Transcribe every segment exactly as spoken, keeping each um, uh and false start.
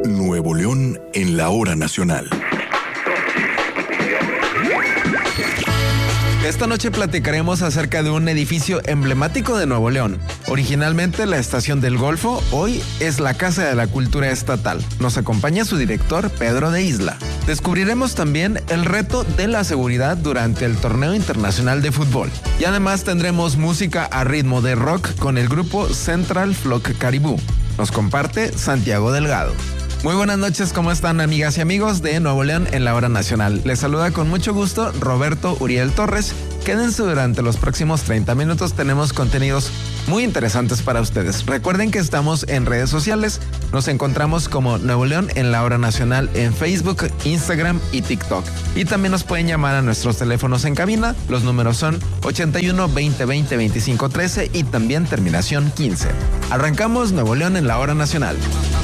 Nuevo León en la hora nacional. Esta noche platicaremos acerca de un edificio emblemático de Nuevo León. Originalmente la Estación del Golfo, hoy es la Casa de la Cultura Estatal. Nos acompaña su director, Pedro de Isla. Descubriremos también el reto de la seguridad durante el Torneo Internacional de Fútbol. Y además tendremos música a ritmo de rock con el grupo Central Flock Caribú. Nos comparte Santiago Delgado. Muy buenas noches, ¿cómo están, amigas y amigos de Nuevo León en la hora nacional? Les saluda con mucho gusto Roberto Uriel Torres. Quédense durante los próximos treinta minutos, tenemos contenidos muy interesantes para ustedes. Recuerden que estamos en redes sociales, nos encontramos como Nuevo León en la hora nacional en Facebook, Instagram y TikTok. Y también nos pueden llamar a nuestros teléfonos en cabina, los números son ochenta y uno, veinte, veinte, veinticinco, trece y también terminación quince. Arrancamos Nuevo León en la hora nacional.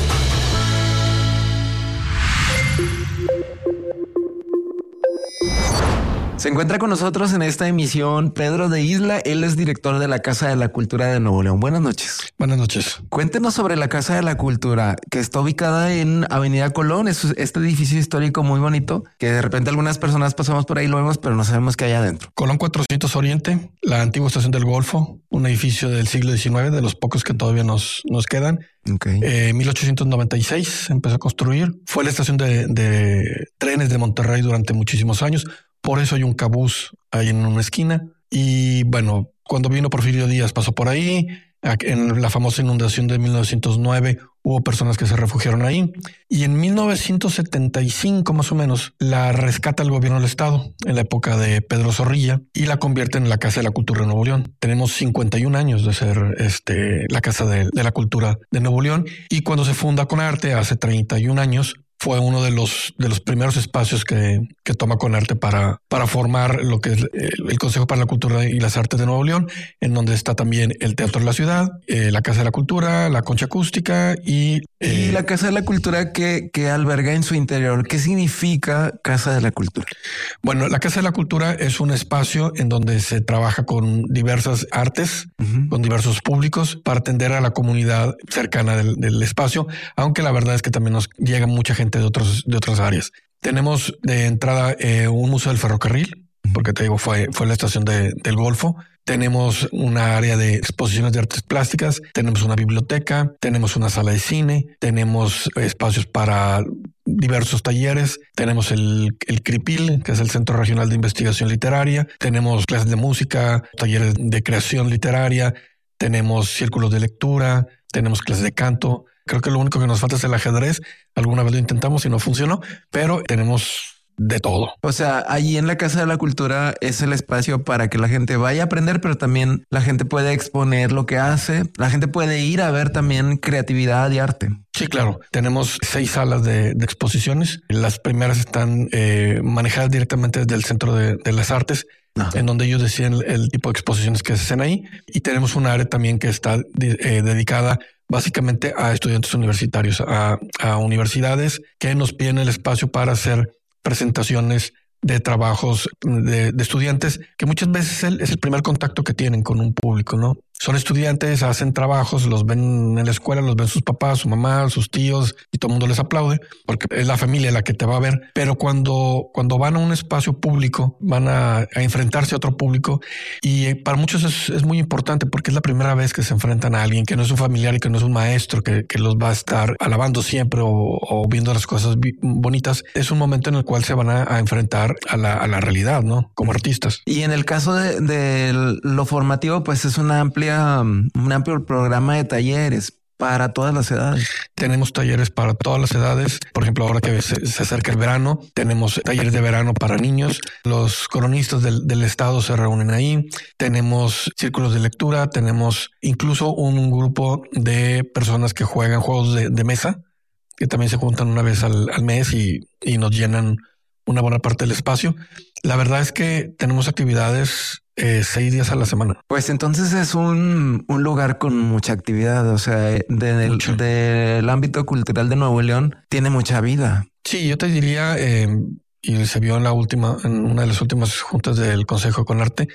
Se encuentra con nosotros en esta emisión Pedro de Isla. Él es director de la Casa de la Cultura de Nuevo León. Buenas noches. Buenas noches. Cuéntenos sobre la Casa de la Cultura, que está ubicada en Avenida Colón. Es este edificio histórico muy bonito, que de repente algunas personas pasamos por ahí, lo vemos, pero no sabemos qué hay adentro. Colón cuatrocientos Oriente, la antigua Estación del Golfo, un edificio del siglo diecinueve, de los pocos que todavía nos, nos quedan. Okay. En eh, mil ochocientos noventa y seis se empezó a construir. Fue la estación de, de trenes de Monterrey durante muchísimos años. Por eso hay un cabús ahí en una esquina. Y bueno, cuando vino Porfirio Díaz pasó por ahí. En la famosa inundación de mil novecientos nueve hubo personas que se refugiaron ahí. Y en mil novecientos setenta y cinco más o menos la rescata el gobierno del estado en la época de Pedro Zorrilla y la convierte en la Casa de la Cultura de Nuevo León. Tenemos cincuenta y un años de ser este, la Casa de, de la Cultura de Nuevo León. Y cuando se funda Conarte hace treinta y un años, fue uno de los de los primeros espacios que, que toma Conarte para, para formar lo que es el, el Consejo para la Cultura y las Artes de Nuevo León, en donde está también el Teatro de la Ciudad, eh, la Casa de la Cultura, la Concha Acústica y... Eh, y la Casa de la Cultura que, que alberga en su interior. ¿Qué significa Casa de la Cultura? Bueno, la Casa de la Cultura es un espacio en donde se trabaja con diversas artes, uh-huh. con diversos públicos para atender a la comunidad cercana del, del espacio, aunque la verdad es que también nos llega mucha gente de otros de otras áreas. Tenemos de entrada eh, un museo del ferrocarril, porque te digo, fue, fue la estación de, del Golfo. Tenemos una área de exposiciones de artes plásticas, tenemos una biblioteca, tenemos una sala de cine, tenemos espacios para diversos talleres, tenemos el, el CRIPIL, que es el Centro Regional de Investigación Literaria, tenemos clases de música, talleres de creación literaria, tenemos círculos de lectura, tenemos clases de canto. Creo que lo único que nos falta es el ajedrez. Alguna vez lo intentamos y no funcionó, pero tenemos de todo. O sea, allí en la Casa de la Cultura es el espacio para que la gente vaya a aprender, pero también la gente puede exponer lo que hace. La gente puede ir a ver también creatividad y arte. Sí, claro. Tenemos seis salas de, de exposiciones. Las primeras están eh, manejadas directamente desde el Centro de, de las Artes, Ajá. en donde ellos deciden el, el tipo de exposiciones que se hacen ahí. Y tenemos un área también que está de, eh, dedicada básicamente a estudiantes universitarios, a, a universidades que nos piden el espacio para hacer presentaciones de trabajos de, de estudiantes, que muchas veces es el, es el primer contacto que tienen con un público, ¿no? Son estudiantes, hacen trabajos, los ven en la escuela, los ven sus papás, su mamá, sus tíos y todo el mundo les aplaude porque es la familia la que te va a ver. Pero cuando, cuando van a un espacio público, van a, a enfrentarse a otro público y para muchos es, es muy importante porque es la primera vez que se enfrentan a alguien que no es un familiar y que no es un maestro que, que los va a estar alabando siempre o, o viendo las cosas bonitas. Es un momento en el cual se van a, a enfrentar a la, a la realidad, ¿no? Como artistas. Y en el caso de, de lo formativo, pues es una amplia un amplio programa de talleres para todas las edades. Tenemos talleres para todas las edades. Por ejemplo, ahora que se, se acerca el verano, tenemos talleres de verano para niños. Los cronistas del, del estado se reúnen ahí. Tenemos círculos de lectura. Tenemos incluso un grupo de personas que juegan juegos de, de mesa, que también se juntan una vez al, al mes y, y nos llenan una buena parte del espacio. La verdad es que tenemos actividades Eh, seis días a la semana. Pues entonces es un, un lugar con mucha actividad, o sea, del de, de, ámbito cultural de Nuevo León tiene mucha vida. Sí, yo te diría, eh, y se vio en la última, en una de las últimas juntas del Consejo Conarte,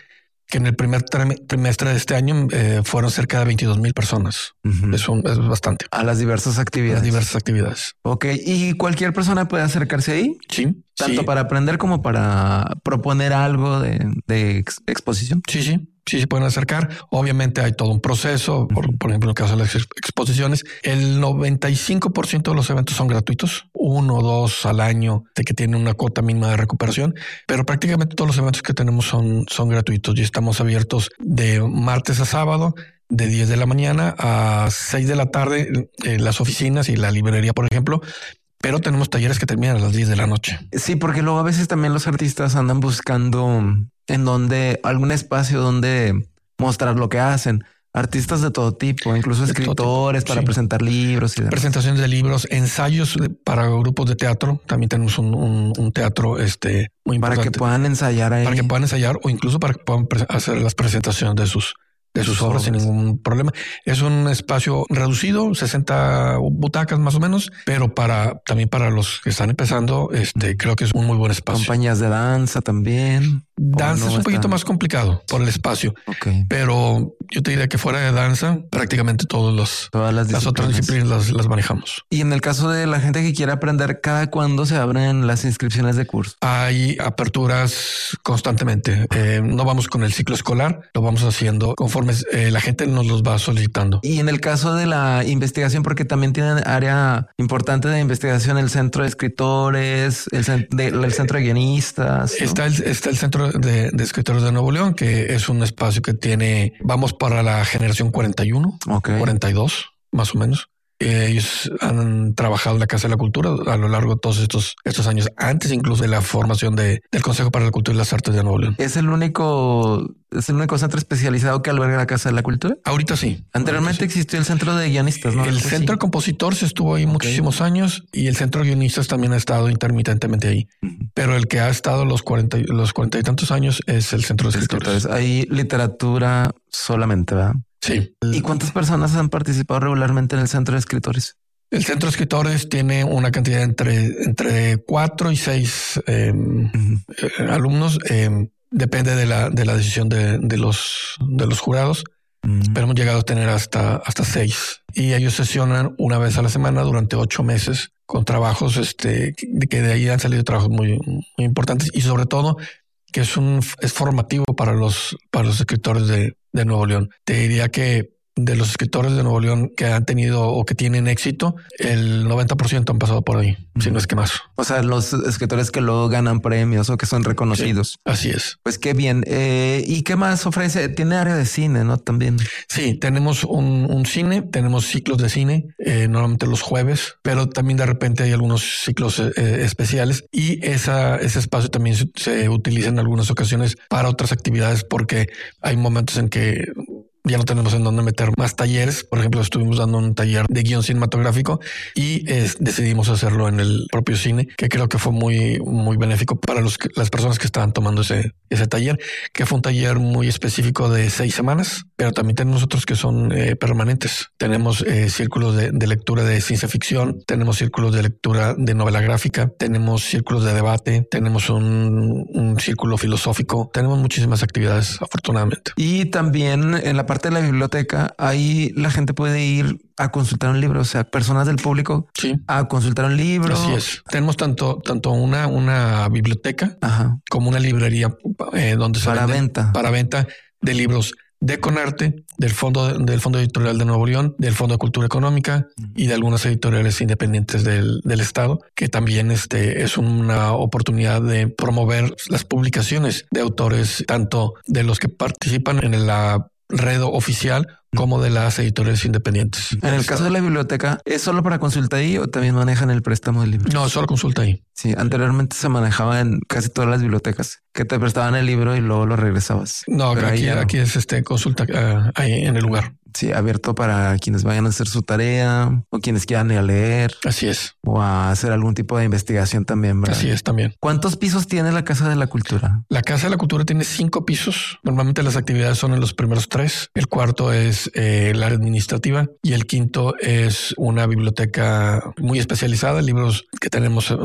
que en el primer trimestre de este año eh, fueron cerca de veintidós mil personas. Uh-huh. Es, un, es bastante. A las diversas actividades. A las diversas actividades. Ok. ¿Y cualquier persona puede acercarse ahí? Sí. Tanto sí. para aprender como para proponer algo de, de ex- exposición. Sí, sí. Sí, se pueden acercar. Obviamente hay todo un proceso. Por, por ejemplo, en el caso de las exposiciones, el noventa y cinco por ciento de los eventos son gratuitos, uno o dos al año, de que tienen una cuota mínima de recuperación, pero prácticamente todos los eventos que tenemos son, son gratuitos y estamos abiertos de martes a sábado, de diez de la mañana a seis de la tarde en las oficinas y la librería, por ejemplo. Pero tenemos talleres que terminan a las diez de la noche. Sí, porque luego a veces también los artistas andan buscando en donde algún espacio donde mostrar lo que hacen. Artistas de todo tipo, incluso de escritores tipo, para sí. presentar libros y demás. Presentaciones de libros, ensayos para grupos de teatro. También tenemos un, un, un teatro este muy importante. Para que puedan ensayar ahí. Para que puedan ensayar o incluso para que puedan hacer las presentaciones de sus de sus obras sin ningún problema. Es un espacio reducido, sesenta butacas más o menos, pero para también para los que están empezando, este creo que es un muy buen espacio. Compañías de danza también. Danza no es un poquito está... más complicado por el espacio, okay. pero yo te diría que fuera de danza, prácticamente todos los, todas las, las otras disciplinas las, las manejamos. Y en el caso de la gente que quiere aprender, ¿cada cuándo se abren las inscripciones de curso? Hay aperturas constantemente. Eh, no vamos con el ciclo escolar, lo vamos haciendo conforme eh, la gente nos los va solicitando. Y en el caso de la investigación, porque también tienen área importante de investigación, el centro de escritores, el, cent- de, el centro de guionistas, ¿no? Está el, está el centro de, de escritores de Nuevo León, que es un espacio que tiene, vamos para la generación cuarenta y uno, okay. cuarenta y dos, más o menos. Ellos han trabajado en la Casa de la Cultura a lo largo de todos estos, estos años, antes incluso de la formación de, del Consejo para la Cultura y las Artes de Nuevo León. ¿Es el único, es el único centro especializado que alberga la Casa de la Cultura? Ahorita sí. Anteriormente ahorita sí. existió el Centro de Guionistas, ¿no? El Pues Centro sí. Compositor se estuvo ahí okay. muchísimos años y el Centro de Guionistas también ha estado intermitentemente ahí. Uh-huh. Pero el que ha estado los cuarenta, los cuarenta y tantos años es el Centro de Escritores. Hay literatura solamente, ¿verdad? Sí. ¿Y cuántas personas han participado regularmente en el Centro de Escritores? El Centro de Escritores tiene una cantidad entre, entre cuatro y seis eh, uh-huh. eh, alumnos. Eh, depende de la, de la decisión de, de, los, de los jurados, uh-huh. pero hemos llegado a tener hasta, hasta seis. Y ellos sesionan una vez a la semana durante ocho meses con trabajos este, que, que de ahí han salido trabajos muy, muy importantes y sobre todo que es un es formativo para los, para los escritores de, de Nuevo León. Te diría que de los escritores de Nuevo León que han tenido o que tienen éxito, el noventa por ciento han pasado por ahí, uh-huh. si no es que más. O sea, los escritores que luego ganan premios o que son reconocidos. Sí, así es. Pues qué bien. Eh, ¿Y qué más ofrece? Tiene área de cine, ¿no? También. Sí, tenemos un, un cine, tenemos ciclos de cine, eh, normalmente los jueves, pero también de repente hay algunos ciclos eh, especiales y esa, ese espacio también se, se utiliza en algunas ocasiones para otras actividades porque hay momentos en que ya no tenemos en dónde meter más talleres. Por ejemplo, estuvimos dando un taller de guión cinematográfico y eh, decidimos hacerlo en el propio cine, que creo que fue muy, muy benéfico para los, las personas que estaban tomando ese, ese taller, que fue un taller muy específico de seis semanas, pero también tenemos otros que son eh, permanentes. Tenemos eh, círculos de, de lectura de ciencia ficción, tenemos círculos de lectura de novela gráfica, tenemos círculos de debate, tenemos un, un círculo filosófico, tenemos muchísimas actividades, afortunadamente. Y también en la parte de la biblioteca, ahí la gente puede ir a consultar un libro, o sea, personas del público sí. a consultar un libro. Así es. Tenemos tanto, tanto una, una biblioteca Ajá. como una librería eh, donde se para vende, venta. Para venta de libros de Conarte, del Fondo, del Fondo Editorial de Nuevo León, del Fondo de Cultura Económica y de algunas editoriales independientes del, del Estado, que también este, es una oportunidad de promover las publicaciones de autores, tanto de los que participan en la red oficial como de las editoriales independientes. En el caso de la biblioteca, ¿es solo para consulta ahí o también manejan el préstamo del libro? No, solo consulta ahí. Sí, anteriormente se manejaba en casi todas las bibliotecas, que te prestaban el libro y luego lo regresabas. No, Pero aquí, aquí es este consulta uh, ahí en el lugar. Sí, abierto para quienes vayan a hacer su tarea o quienes quieran ir a leer. Así es. O a hacer algún tipo de investigación también, ¿verdad? Así es también. ¿Cuántos pisos tiene la Casa de la Cultura? La Casa de la Cultura tiene cinco pisos. Normalmente las actividades son en los primeros tres. El cuarto es eh, el área administrativa y el quinto es una biblioteca muy especializada, libros que tenemos en, en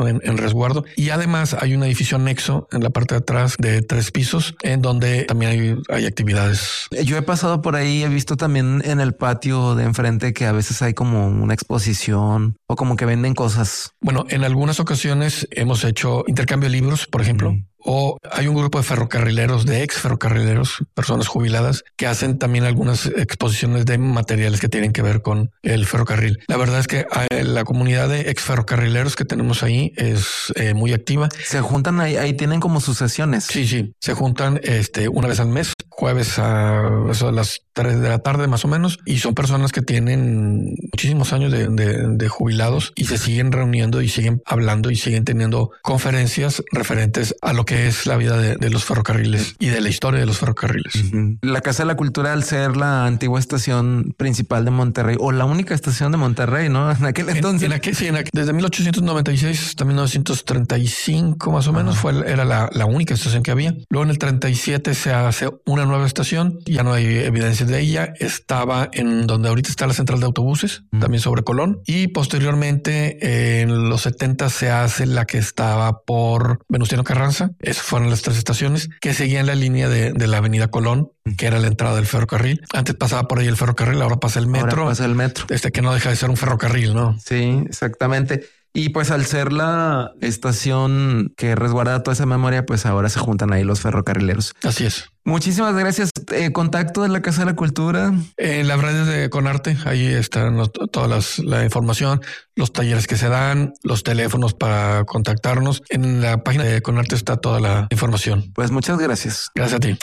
resguardo. Y además hay un edificio anexo en la parte de atrás de tres pisos en donde también hay, hay actividades. Yo he pasado por ahí, he visto también en el patio de enfrente que a veces hay como una exposición o como que venden cosas. Bueno, en algunas ocasiones hemos hecho intercambio de libros, por ejemplo. Mm. O hay un grupo de ferrocarrileros, de ex ferrocarrileros, personas jubiladas, que hacen también algunas exposiciones de materiales que tienen que ver con el ferrocarril. La verdad es que la comunidad de ex ferrocarrileros que tenemos ahí es eh, muy activa. Se juntan ahí, ahí tienen como sus sesiones. Sí, sí. Se juntan este, una vez al mes, jueves a, eso a las tres de la tarde más o menos. Y son personas que tienen muchísimos años de, de, de jubilados y se siguen reuniendo y siguen hablando y siguen teniendo conferencias referentes a lo que es la vida de, de los ferrocarriles y de la historia de los ferrocarriles. Uh-huh. La Casa de la Cultura, al ser la antigua estación principal de Monterrey o la única estación de Monterrey, ¿no? En aquel entonces. En, en aquel, sí, en aquel, desde mil ochocientos noventa y seis hasta mil novecientos treinta y cinco más o menos, uh-huh. fue, era la, la única estación que había. Luego en el treinta y siete se hace una nueva estación, ya no hay evidencia de ella. Estaba en donde ahorita está la central de autobuses, uh-huh. también sobre Colón. Y posteriormente eh, en los setenta se hace la que estaba por Venustiano Carranza. Esas fueron las tres estaciones que seguían la línea de, de la avenida Colón, que era la entrada del ferrocarril. Antes pasaba por ahí el ferrocarril, ahora pasa el metro. Ahora pasa el metro. Este que no deja de ser un ferrocarril, ¿no? Sí, exactamente. Y pues al ser la estación que resguarda toda esa memoria, pues ahora se juntan ahí los ferrocarrileros. Así es. Muchísimas gracias. Eh, contacto de la Casa de la Cultura. En las redes de Conarte, ahí están los, todas las, la información, los talleres que se dan, los teléfonos para contactarnos. En la página de Conarte está toda la información. Pues muchas gracias. Gracias a ti.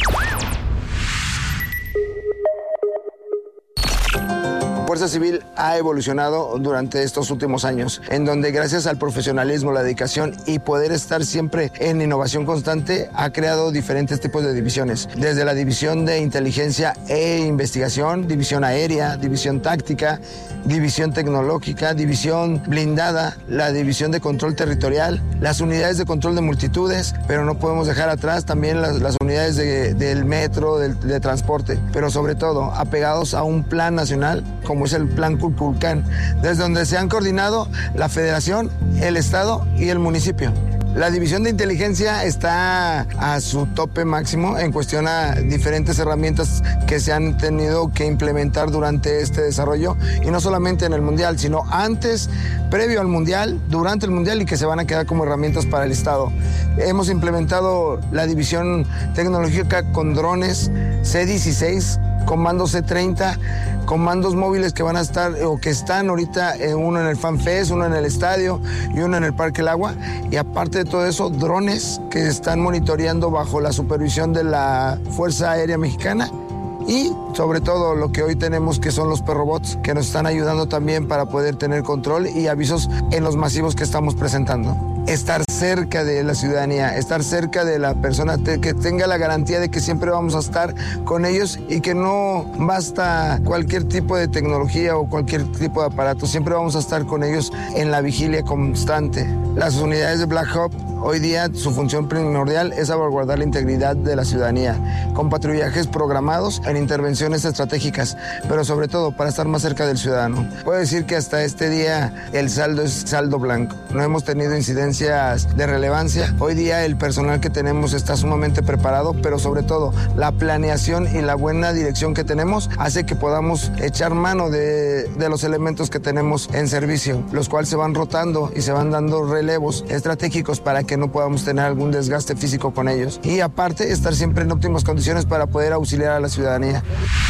Fuerza Civil ha evolucionado durante estos últimos años, en donde gracias al profesionalismo, la dedicación y poder estar siempre en innovación constante, ha creado diferentes tipos de divisiones, desde la división de inteligencia e investigación, división aérea, división táctica, división tecnológica, división blindada, la división de control territorial, las unidades de control de multitudes, pero no podemos dejar atrás también las, las unidades de, del metro, del, de transporte, pero sobre todo apegados a un plan nacional como es el Plan Cuculcán, desde donde se han coordinado la Federación, el Estado y el municipio. La división de inteligencia está a su tope máximo en cuestión a diferentes herramientas que se han tenido que implementar durante este desarrollo, y no solamente en el Mundial, sino antes, previo al Mundial, durante el Mundial, y que se van a quedar como herramientas para el Estado. Hemos implementado la división tecnológica con drones C dieciséis, comando C treinta, comandos móviles que van a estar o que están ahorita, eh, uno en el FanFest, uno en el estadio y uno en el Parque El Agua. Y aparte de todo eso, drones que están monitoreando bajo la supervisión de la Fuerza Aérea Mexicana. Y sobre todo lo que hoy tenemos, que son los perrobots, que nos están ayudando también para poder tener control y avisos en los masivos que estamos presentando. Estar cerca de la ciudadanía, estar cerca de la persona, que tenga la garantía de que siempre vamos a estar con ellos y que no basta cualquier tipo de tecnología o cualquier tipo de aparato, siempre vamos a estar con ellos en la vigilia constante. Las unidades de Black Hawk, hoy día su función primordial es salvaguardar la integridad de la ciudadanía, con patrullajes programados en intervenciones estratégicas, pero sobre todo para estar más cerca del ciudadano. Puedo decir que hasta este día el saldo es saldo blanco. No hemos tenido incidencias de relevancia. Hoy día el personal que tenemos está sumamente preparado, pero sobre todo la planeación y la buena dirección que tenemos hace que podamos echar mano de, de los elementos que tenemos en servicio, los cuales se van rotando y se van dando relevos estratégicos para que no podamos tener algún desgaste físico con ellos. Y aparte, estar siempre en óptimas condiciones para poder auxiliar a la ciudadanía.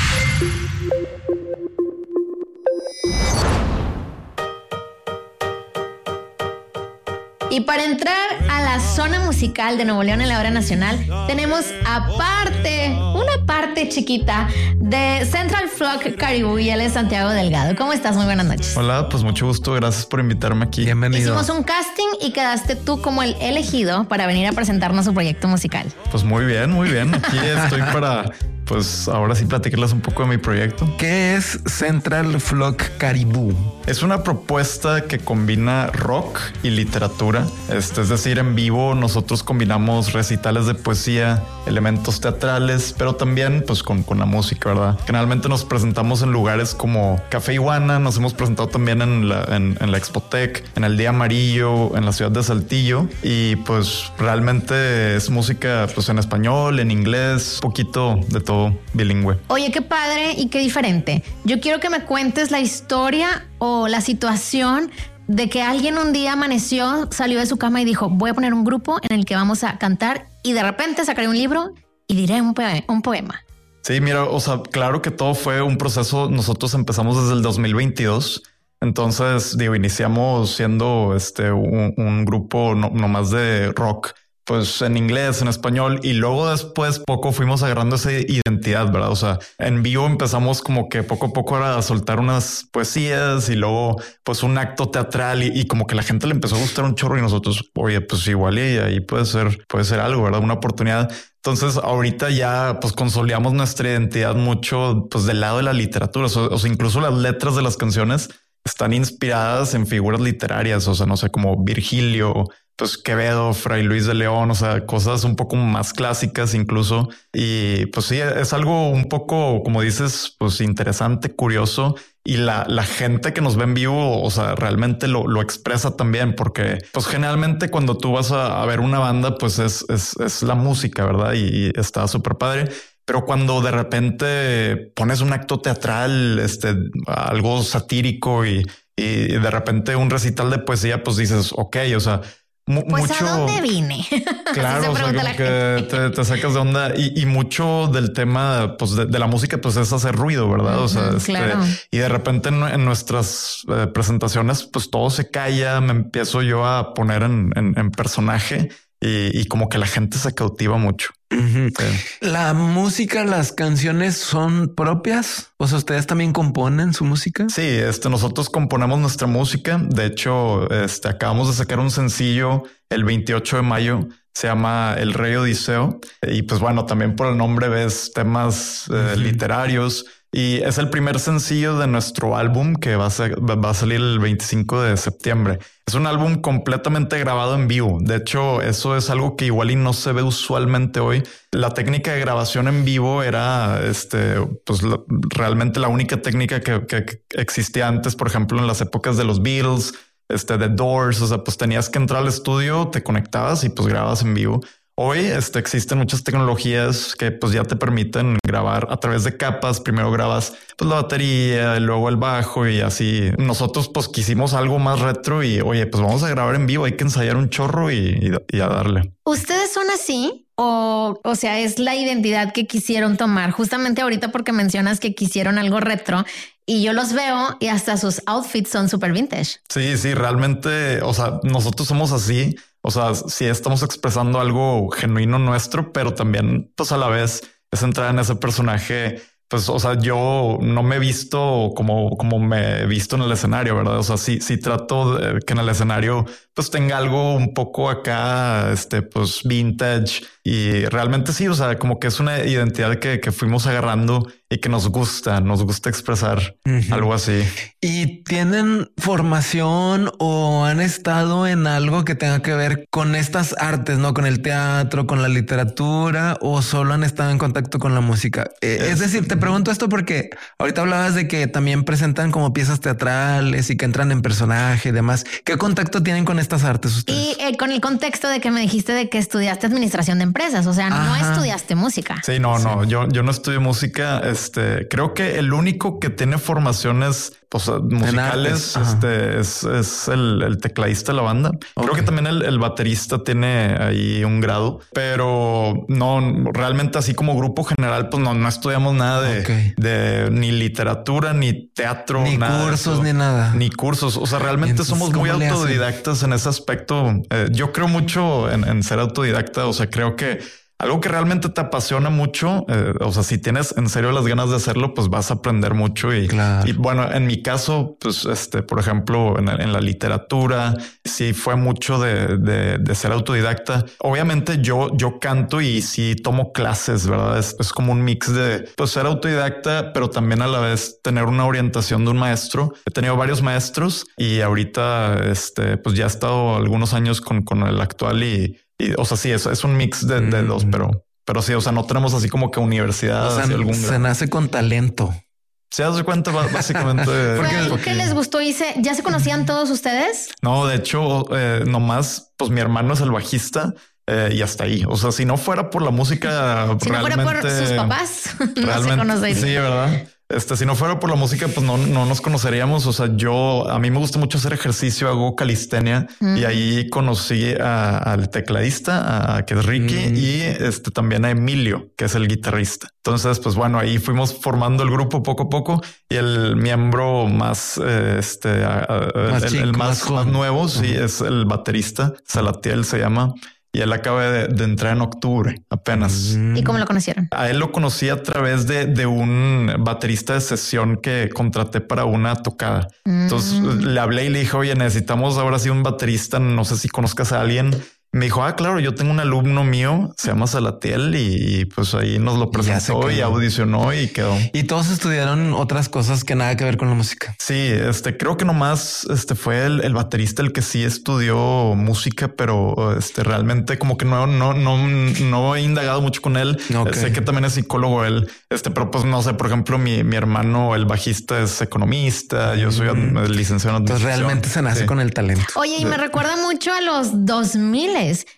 Y para entrar a la zona musical de Nuevo León en la hora nacional, tenemos aparte, una parte chiquita de Central Flock Caribou, y él es Santiago Delgado. ¿Cómo estás? Muy buenas noches. Hola, pues mucho gusto. Gracias por invitarme aquí. Bienvenido. Hicimos un casting y quedaste tú como el elegido para venir a presentarnos su proyecto musical. Pues muy bien, muy bien. Aquí estoy para... pues ahora sí platicarles un poco de mi proyecto. ¿Qué es Central Flock Caribou? Es una propuesta que combina rock y literatura. Este, es decir, en vivo nosotros combinamos recitales de poesía, elementos teatrales, pero también pues con, con la música, ¿verdad? Generalmente nos presentamos en lugares como Café Iguana, nos hemos presentado también en la, en, en la Expotec, en el Día Amarillo, en la ciudad de Saltillo, y pues realmente es música pues en español, en inglés, un poquito de todo, bilingüe. Oye, qué padre y qué diferente. Yo quiero que me cuentes la historia o la situación de que alguien un día amaneció, salió de su cama y dijo, voy a poner un grupo en el que vamos a cantar, y de repente sacaré un libro y diré un, poe- un poema. Sí, mira, o sea, claro que todo fue un proceso. Nosotros empezamos desde el dos mil veintidós. Entonces, digo, iniciamos siendo este un, un grupo no, no más de rock, pues en inglés, en español, y luego después poco fuimos agarrando esa identidad, ¿verdad? O sea, en vivo empezamos como que poco a poco a soltar unas poesías y luego pues un acto teatral, y, y como que la gente le empezó a gustar un chorro, y nosotros, oye, pues igual y ahí puede ser, puede ser algo, ¿verdad? Una oportunidad. Entonces ahorita ya pues consolidamos nuestra identidad mucho pues del lado de la literatura, o sea, o sea, incluso las letras de las canciones están inspiradas en figuras literarias, o sea, no sé, como Virgilio, pues Quevedo, Fray Luis de León, o sea, cosas un poco más clásicas incluso. Y pues sí, es algo un poco, como dices, pues interesante, curioso. Y la, la gente que nos ve en vivo, o sea, realmente lo, lo expresa también, porque pues generalmente cuando tú vas a, a ver una banda, pues es, es, es la música, ¿verdad? Y, y está súper padre. Pero cuando de repente pones un acto teatral, este, algo satírico y, y de repente un recital de poesía, pues dices, ok, o sea, mu- Pues mucho... ¿a dónde vine? Claro, Así o se sea, pregunta como la que gente. te, te sacas de onda, y, y mucho del tema pues de, de la música pues es hacer ruido, ¿verdad? O sea, Ujú, este, claro. y de repente en, en nuestras eh, presentaciones pues todo se calla, me empiezo yo a poner en, en, en personaje, y, y como que la gente se cautiva mucho. Uh-huh. Sí. La música, las canciones son propias. O sea, ustedes también componen su música. Sí, este, nosotros componemos nuestra música. De hecho, este, acabamos de sacar un sencillo el veintiocho de mayo. Se llama El Rey Odiseo. Y pues bueno, también por el nombre ves temas eh, uh-huh. literarios. Y es el primer sencillo de nuestro álbum que va a, ser, va a salir el veinticinco de septiembre. Es un álbum completamente grabado en vivo. De hecho, eso es algo que igual y no se ve usualmente hoy. La técnica de grabación en vivo era este, pues la, realmente la única técnica que, que, que existía antes, por ejemplo, en las épocas de los Beatles, este, The Doors. O sea, pues tenías que entrar al estudio, te conectabas y pues grababas en vivo. Hoy este, existen muchas tecnologías que pues ya te permiten grabar a través de capas. Primero grabas pues la batería, y luego el bajo y así. Nosotros pues quisimos algo más retro y oye, pues vamos a grabar en vivo, hay que ensayar un chorro y, y, y a darle. ¿Ustedes son así? O, o sea, es la identidad que quisieron tomar justamente ahorita porque mencionas que quisieron algo retro y yo los veo y hasta sus outfits son súper vintage. Sí, sí, realmente, o sea, nosotros somos así. O sea, sí estamos expresando algo genuino nuestro, pero también pues a la vez es entrar en ese personaje. Pues, o sea, yo no me he visto como, como me he visto en el escenario, ¿verdad? O sea, sí, sí trato de que en el escenario pues tenga algo un poco acá, este, pues vintage, y realmente sí, o sea, como que es una identidad que, que fuimos agarrando y que nos gusta, nos gusta expresar uh-huh. algo así. ¿Y tienen formación o han estado en algo que tenga que ver con estas artes, no con el teatro, con la literatura, o solo han estado en contacto con la música? Eh, es, es decir, te pregunto esto porque ahorita hablabas de que también presentan como piezas teatrales y que entran en personaje y demás. ¿Qué contacto tienen con estas artes ustedes? Y eh, con el contexto de que me dijiste de que estudiaste administración de empresas, o sea, Ajá. no estudiaste música. Sí, no, no, yo, yo no estudio música. Este, creo que el único que tiene formaciones pues, musicales este, es, es el, el tecladista de la banda. Okay. Creo que también el, el baterista tiene ahí un grado, pero no, realmente así como grupo general, pues no, no estudiamos nada de, okay. de ni literatura, ni teatro, ni nada cursos, ni nada. Ni cursos. O sea, realmente somos muy autodidactas en ese aspecto. Eh, yo creo mucho en, en ser autodidacta. O sea, creo que algo que realmente te apasiona mucho. Eh, o sea, si tienes en serio las ganas de hacerlo, pues vas a aprender mucho. Y, claro. y bueno, en mi caso, pues este, por ejemplo, en, en la literatura, sí fue mucho de, de, de ser autodidacta. Obviamente yo, yo canto y sí tomo clases, ¿verdad? Es, es como un mix de pues ser autodidacta, pero también a la vez tener una orientación de un maestro. He tenido varios maestros y ahorita este, pues ya he estado algunos años con, con el actual y, y o sea, sí, es, es un mix de, de mm. dos, pero, pero sí, o sea, no tenemos así como que universidad. O sea, algún se nace con talento. Se das cuenta básicamente. ¿Fue algo que les gustó y se, ya se conocían todos ustedes? No, de hecho, eh, nomás, pues mi hermano es el bajista. Eh, y hasta ahí. O sea, si no fuera por la música, si no fuera por sus papás, no se conocerían. Sí, ¿verdad? Este, si no fuera por la música, pues no, no nos conoceríamos. O sea, yo, a mí me gusta mucho hacer ejercicio, hago calistenia mm. y ahí conocí a, al tecladista, a, que es Ricky, mm. y este también a Emilio, que es el guitarrista. Entonces, pues bueno, ahí fuimos formando el grupo poco a poco y el miembro más, eh, este, a, a, más el, chico, el más, más, más nuevo, uh-huh. sí, es el baterista, Salatiel se llama. Y él acaba de, de entrar en octubre apenas. ¿Y cómo lo conocieron? A él lo conocí a través de, de un baterista de sesión que contraté para una tocada. Mm. Entonces le hablé y le dije, oye, necesitamos ahora sí un baterista. No sé si conozcas a alguien. Me dijo, ah, claro, yo tengo un alumno mío, se llama Salatiel y pues ahí nos lo presentó y audicionó y quedó. Y todos estudiaron otras cosas que nada que ver con la música. Sí, este creo que nomás este fue el, el baterista el que sí estudió música, pero este realmente como que no, no, no, no he indagado mucho con él. Okay. Sé que también es psicólogo él, este, pero pues no sé, por ejemplo, mi, mi hermano, el bajista, es economista, yo soy mm. licenciado en administración. Entonces realmente se nace sí. con el talento. Oye, y me recuerda mucho a los dos mil.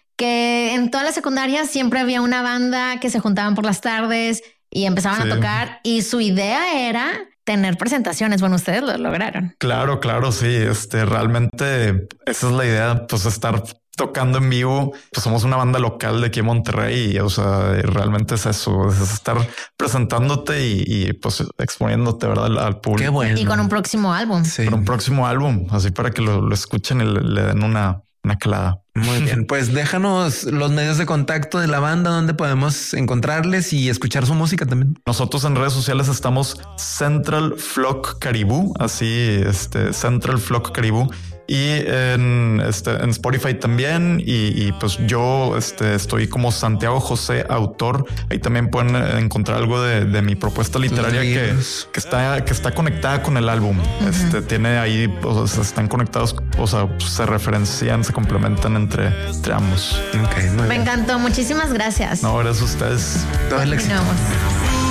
Que en toda la secundaria siempre había una banda que se juntaban por las tardes y empezaban sí. a tocar y su idea era tener presentaciones. Bueno, ustedes lo lograron. Claro, claro, sí. Este realmente esa es la idea, pues estar tocando en vivo. Pues somos una banda local de aquí en Monterrey y o sea, realmente es eso, es estar presentándote y, y pues exponiéndote, ¿verdad? Al, al público. Qué bueno. Y con un próximo álbum. Sí. Con un próximo álbum, así para que lo, lo escuchen y le, le den una Una calada. Muy bien, pues déjanos los medios de contacto de la banda, donde podemos encontrarles y escuchar su música también. Nosotros en redes sociales estamos Central Flock Caribú, así este Central Flock Caribú. Y en, este, en Spotify también. Y, y pues yo este, estoy como Santiago José Autor. Ahí también pueden encontrar algo de, de mi propuesta literaria que, que, está, que está conectada con el álbum. Uh-huh. Este tiene ahí, o sea, están conectados, o sea, se referencian, se complementan entre, entre ambos. Okay, me bien. encantó. Muchísimas gracias. No, gracias a ustedes. Todo el éxito.